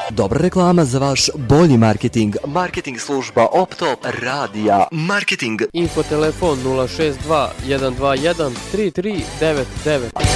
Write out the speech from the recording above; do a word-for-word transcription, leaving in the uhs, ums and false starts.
Dobra reklama za vaš bolji marketing. Marketing služba Optop Radija. Marketing. Info telefon nula šest dva jedan dva jedan tri tri devet devet.